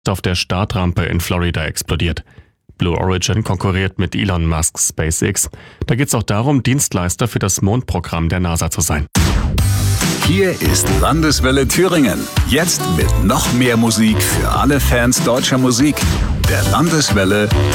auf der Startrampe in Florida explodiert. Blue Origin konkurriert mit Elon Musks SpaceX. Da geht es auch darum, Dienstleister für das Mondprogramm der NASA zu sein. Hier ist Landeswelle Thüringen. Jetzt mit noch mehr Musik für alle Fans deutscher Musik. Der Landeswelle